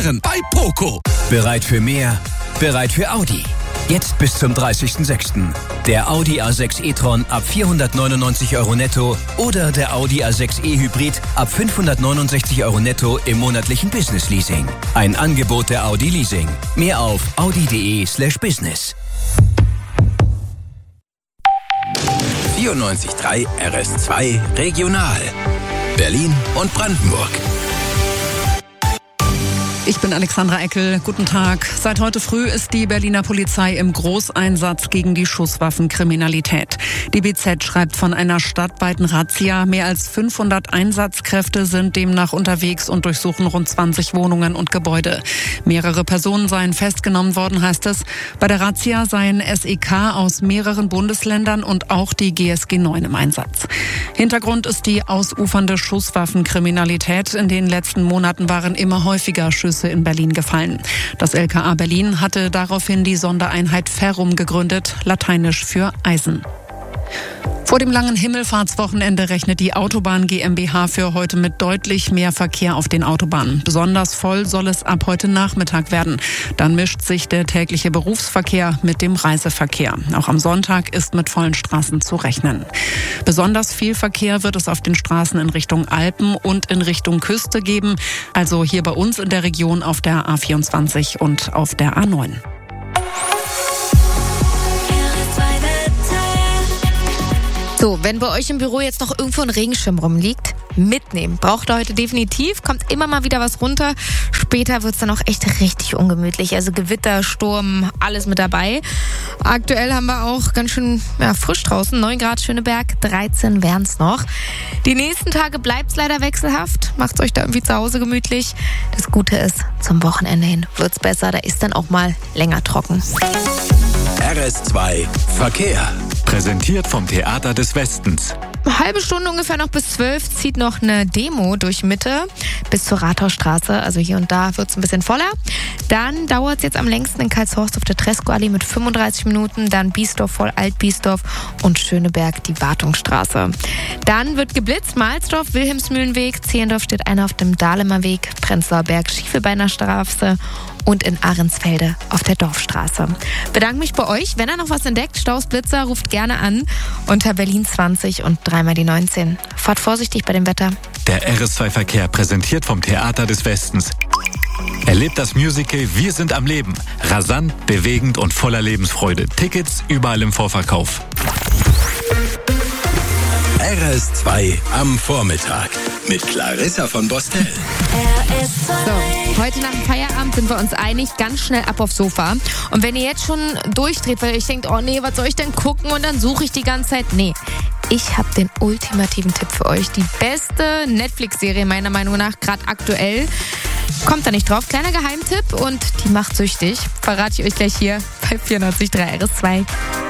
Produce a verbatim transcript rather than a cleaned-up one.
sparen bei Poco. Bereit für mehr? Bereit für Audi. Jetzt bis zum dreißigsten sechsten Der Audi A sechs e-tron ab vierhundertneunundneunzig Euro netto oder der Audi A sechs e-Hybrid ab fünfhundertneunundsechzig Euro netto im monatlichen Business-Leasing. Ein Angebot der Audi Leasing. Mehr auf audi.de slash business. vierundneunzig Komma drei R S zwei Regional. Berlin und Brandenburg. Ich bin Alexandra Eckel. Guten Tag. Seit heute früh ist die Berliner Polizei im Großeinsatz gegen die Schusswaffenkriminalität. Die B Z schreibt von einer stadtweiten Razzia. Mehr als fünfhundert Einsatzkräfte sind demnach unterwegs und durchsuchen rund zwanzig Wohnungen und Gebäude. Mehrere Personen seien festgenommen worden, heißt es. Bei der Razzia seien S E K aus mehreren Bundesländern und auch die G S G neun im Einsatz. Hintergrund ist die ausufernde Schusswaffenkriminalität. In den letzten Monaten waren immer häufiger Schüsse in Berlin gefallen. Das L K A Berlin hatte daraufhin die Sondereinheit Ferrum gegründet, lateinisch für Eisen. Vor dem langen Himmelfahrtswochenende rechnet die Autobahn GmbH für heute mit deutlich mehr Verkehr auf den Autobahnen. Besonders voll soll es ab heute Nachmittag werden. Dann mischt sich der tägliche Berufsverkehr mit dem Reiseverkehr. Auch am Sonntag ist mit vollen Straßen zu rechnen. Besonders viel Verkehr wird es auf den Straßen in Richtung Alpen und in Richtung Küste geben. Also hier bei uns in der Region auf der A vierundzwanzig und auf der A neun. So, wenn bei euch im Büro jetzt noch irgendwo ein Regenschirm rumliegt, mitnehmen. Braucht ihr heute definitiv, kommt immer mal wieder was runter. Später wird's dann auch echt richtig ungemütlich. Also Gewitter, Sturm, alles mit dabei. Aktuell haben wir auch ganz schön ja, frisch draußen. neun Grad Schöneberg, dreizehn wären's noch. Die nächsten Tage bleibt's leider wechselhaft. Macht's euch da irgendwie zu Hause gemütlich. Das Gute ist, zum Wochenende hin wird's besser. Da ist dann auch mal länger trocken. R S zwei Verkehr. Präsentiert vom Theater des Westens. Eine halbe Stunde ungefähr noch bis zwölf zieht noch eine Demo durch Mitte bis zur Rathausstraße. Also hier und da wird es ein bisschen voller. Dann dauert es jetzt am längsten in Karlshorst auf der Treskoallee mit fünfunddreißig Minuten. Dann Biesdorf voll Alt-Biesdorf und Schöneberg die Wartungsstraße. Dann wird geblitzt. Mahlsdorf, Wilhelmsmühlenweg. Zehlendorf steht einer auf dem Dahlemer Weg. Prenzlauer Berg, Schiefelbeiner Straße. Und in Ahrensfelde auf der Dorfstraße. Bedanke mich bei euch. Wenn ihr noch was entdeckt, Staus, Blitzer, ruft gerne an unter Berlin zwanzig und dreimal die neunzehn. Fahrt vorsichtig bei dem Wetter. Der R S zwei Verkehr präsentiert vom Theater des Westens. Erlebt das Musical Wir sind am Leben. Rasant, bewegend und voller Lebensfreude. Tickets überall im Vorverkauf. R S zwei am Vormittag mit Clarissa von Bostel. So, heute nach dem Feierabend sind wir uns einig, ganz schnell ab aufs Sofa. Und wenn ihr jetzt schon durchdreht, weil ihr euch denkt, oh nee, was soll ich denn gucken? Und dann suche ich die ganze Zeit. Nee, ich habe den ultimativen Tipp für euch. Die beste Netflix-Serie meiner Meinung nach, gerade aktuell. Kommt da nicht drauf. Kleiner Geheimtipp und die macht süchtig. Verrate ich euch gleich hier bei vierundneunzig Komma drei R S zwei.